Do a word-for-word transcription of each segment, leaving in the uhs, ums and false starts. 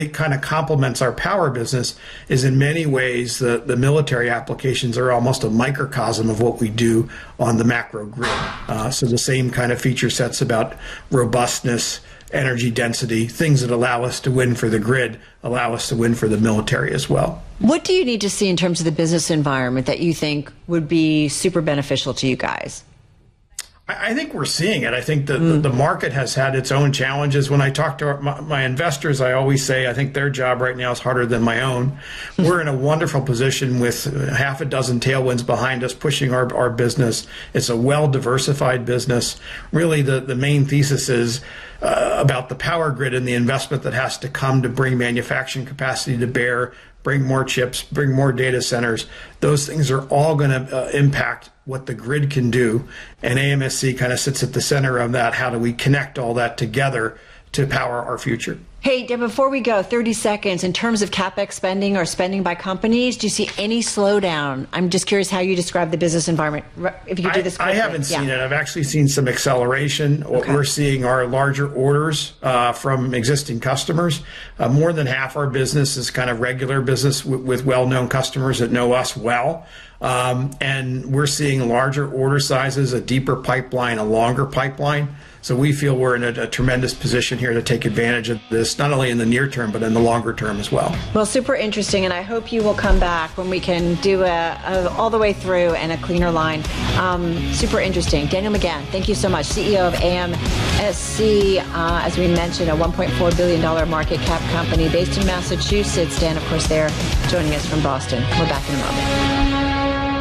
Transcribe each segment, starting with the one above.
kind of complements our power business is in many ways the, the military applications are almost a microcosm of what we do on the macro grid. Uh, so the same kind of feature sets about robustness, energy density, things that allow us to win for the grid, allow us to win for the military as well. What do you need to see in terms of the business environment that you think would be super beneficial to you guys? I think we're seeing it. I think the, mm. the market has had its own challenges. When I talk to my, my investors, I always say I think their job right now is harder than my own. We're in a wonderful position with half a dozen tailwinds behind us pushing our, our business. It's a well-diversified business. Really, the, the main thesis is uh, about the power grid and the investment that has to come to bring manufacturing capacity to bear, bring more chips, bring more data centers. Those things are all going to uh, impact what the grid can do. And A M S C kind of sits at the center of that. How do we connect all that together to power our future? Hey, Deb, before we go, thirty seconds, in terms of CapEx spending or spending by companies, do you see any slowdown? I'm just curious how you describe the business environment, if you could do this quickly. I, I haven't yeah. seen it. I've actually seen some acceleration. Okay. We're seeing our larger orders uh, from existing customers. Uh, more than half our business is kind of regular business with, with well-known customers that know us well. Um, and we're seeing larger order sizes, a deeper pipeline, a longer pipeline. So we feel we're in a, a tremendous position here to take advantage of this, not only in the near term, but in the longer term as well. Well, super interesting, and I hope you will come back when we can do a, a all the way through and a cleaner line. Um, super interesting. Daniel McGahn, thank you so much, C E O of A M S C, uh, as we mentioned, a one point four billion dollars market cap company based in Massachusetts. Dan, of course, there joining us from Boston. We're back in a moment.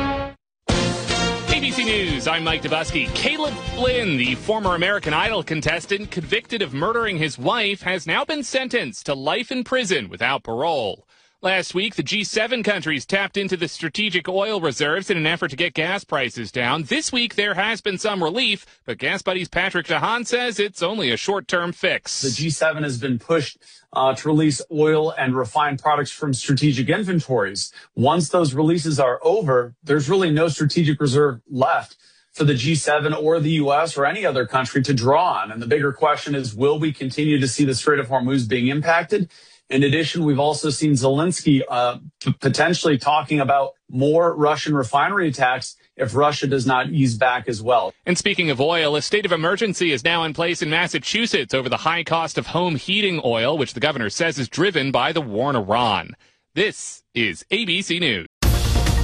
A B C News, I'm Mike Dubusky. Caleb Flynn, the former American Idol contestant convicted of murdering his wife, has now been sentenced to life in prison without parole. Last week, the G seven countries tapped into the strategic oil reserves in an effort to get gas prices down. This week, there has been some relief, but Gas Buddy's Patrick DeHaan says it's only a short-term fix. The G seven has been pushed uh, to release oil and refined products from strategic inventories. Once those releases are over, there's really no strategic reserve left for the G seven or the U S or any other country to draw on. And the bigger question is, will we continue to see the Strait of Hormuz being impacted? In addition, we've also seen Zelensky uh, p- potentially talking about more Russian refinery attacks if Russia does not ease back as well. And speaking of oil, a state of emergency is now in place in Massachusetts over the high cost of home heating oil, which the governor says is driven by the war in Iran. This is A B C News.